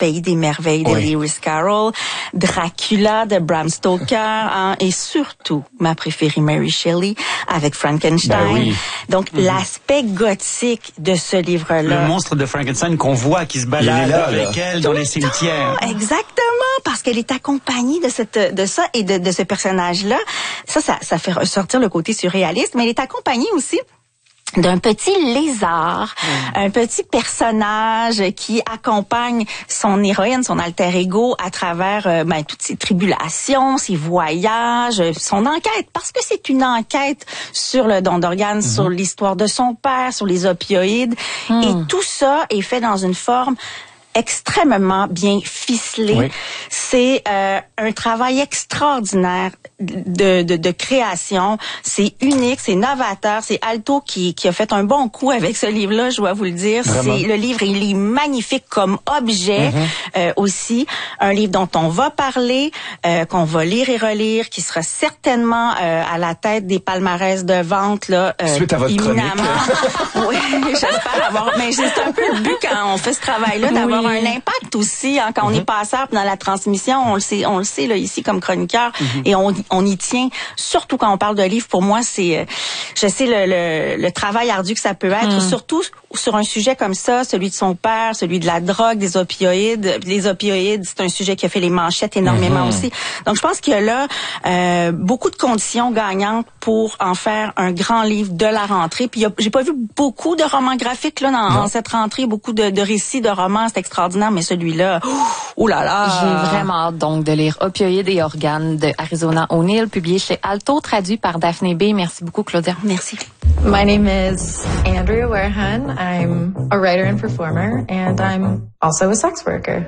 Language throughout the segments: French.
Pays des merveilles de Lewis Carroll, Dracula de Bram Stoker, et surtout ma préférée Mary Shelley avec Frankenstein. Donc l'aspect gothique de ce livre-là. Le monstre de Frankenstein qu'on voit qui se balade avec elle dans les cimetières. Exactement, parce qu'elle est accompagnée de ça et de ce personnage-là. Ça fait ressortir le côté surréaliste, mais elle est accompagnée aussi d'un petit lézard, un petit personnage qui accompagne son héroïne, son alter ego à travers toutes ses tribulations, ses voyages, son enquête, parce que c'est une enquête sur le don d'organes, sur l'histoire de son père, sur les opioïdes, et tout ça est fait dans une forme extrêmement bien ficelé. Oui. C'est un travail extraordinaire de création. C'est unique, c'est novateur. C'est Alto qui a fait un bon coup avec ce livre-là, je dois vous le dire. Le livre, il est magnifique comme objet aussi. Un livre dont on va parler, qu'on va lire et relire, qui sera certainement à la tête des palmarès de vente là. Suite à votre chronique. Oui, j'espère avoir. Mais c'est un peu le but quand on fait ce travail-là, d'avoir un impact aussi, hein, quand on est passeur dans la transmission, on le sait là ici comme chroniqueur, et on y tient. Surtout quand on parle de livres, pour moi c'est, je sais le travail ardu que ça peut être, surtout sur un sujet comme ça, celui de son père, celui de la drogue, des opioïdes. Les opioïdes, c'est un sujet qui a fait les manchettes énormément aussi. Donc je pense qu'il y a là beaucoup de conditions gagnantes pour en faire un grand livre de la rentrée. Puis j'ai pas vu beaucoup de romans graphiques là dans cette rentrée, beaucoup de récits de romans, c'est extraordinaire, mais celui-là, oh là là. J'ai vraiment hâte donc de lire Opioïdes et organes de Arizona O'Neill, publié chez Alto, traduit par Daphné B. Merci beaucoup, Claudia. Merci. My name is Andrea Warehan. I'm a writer and performer, and I'm also a sex worker.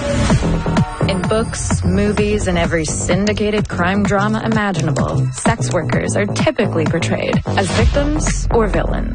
In books, movies, and every syndicated crime drama imaginable, sex workers are typically portrayed as victims or villains.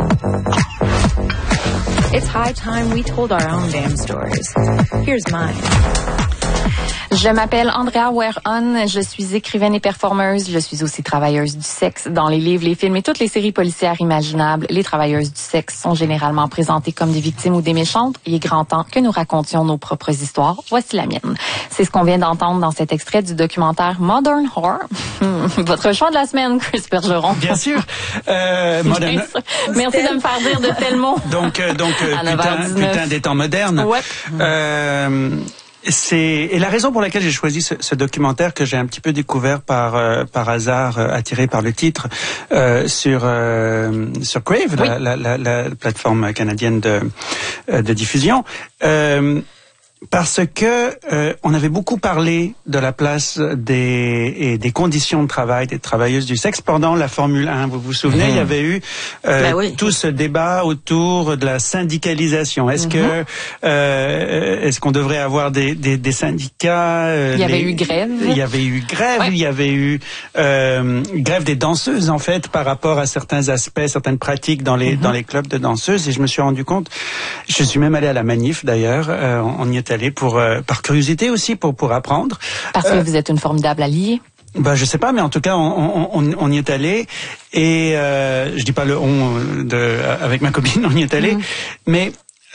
It's high time we told our own damn stories. Here's mine. Je m'appelle Andrea Warehan, je suis écrivaine et performeuse, je suis aussi travailleuse du sexe. Dans les livres, les films et toutes les séries policières imaginables, les travailleuses du sexe sont généralement présentées comme des victimes ou des méchantes. Il est grand temps que nous racontions nos propres histoires. Voici la mienne. C'est ce qu'on vient d'entendre dans cet extrait du documentaire Modern Horror. Votre choix de la semaine, Chris Bergeron. Bien sûr. Merci de me faire dire de tels mots. Donc putain des temps modernes. Ouais. Et la raison pour laquelle j'ai choisi ce documentaire que j'ai un petit peu découvert par hasard, attiré par le titre, sur Crave, la plateforme canadienne de diffusion, parce que on avait beaucoup parlé de la place des conditions de travail des travailleuses du sexe pendant la Formule 1. Vous vous souvenez, il y avait eu tout ce débat autour de la syndicalisation. Est-ce qu'on devrait avoir des syndicats? Il y avait eu grève. Il y avait eu grève. Il y avait eu grève des danseuses en fait par rapport à certains aspects, certaines pratiques dans les clubs de danseuses. Et je me suis rendu compte. Je suis même allé à la manif d'ailleurs. On y est allé par curiosité aussi pour apprendre. Parce que vous êtes une formidable alliée. Je sais pas, mais en tout cas on y est allé, et je dis pas le avec ma copine on y est allé, mais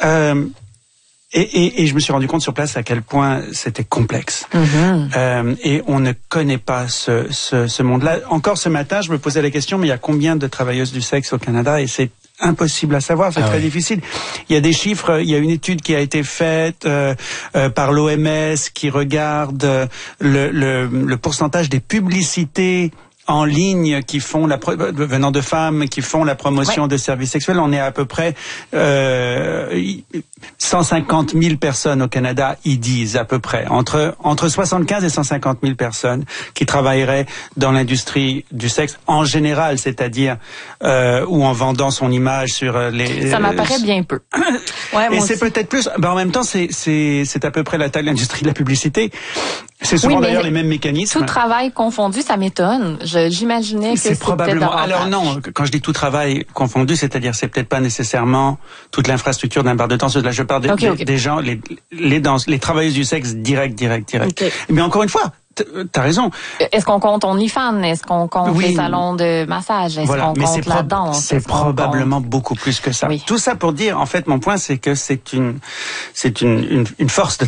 et je me suis rendu compte sur place à quel point c'était complexe. Et on ne connaît pas ce monde-là. Encore ce matin, je me posais la question, mais il y a combien de travailleuses du sexe au Canada? Et c'est impossible à savoir, c'est très difficile. Il y a des chiffres, il y a une étude qui a été faite par l'OMS qui regarde le pourcentage des publicités en ligne qui font venant de femmes qui font la promotion de services sexuels. On est à peu près 150 000 personnes au Canada, ils disent à peu près entre 75 et 150 000 personnes qui travailleraient dans l'industrie du sexe en général, c'est-à-dire ou en vendant son image sur les. Ça m'apparaît bien peu. Et c'est peut-être plus. En même temps, c'est à peu près la taille de l'industrie de la publicité. C'est souvent d'ailleurs les mêmes mécanismes. Tout travail confondu, ça m'étonne. J'imaginais que c'est probablement. Alors non, quand je dis tout travail confondu, c'est-à-dire c'est peut-être pas nécessairement toute l'infrastructure d'un bar de danseuse. Là, je parle des gens, les travailleuses du sexe direct. Mais encore une fois. T'as raison. Est-ce qu'on compte OnlyFans? Est-ce qu'on compte les salons de massage? Est-ce qu'on compte la danse? C'est probablement beaucoup plus que ça. Tout ça pour dire, en fait, mon point, c'est que c'est une force de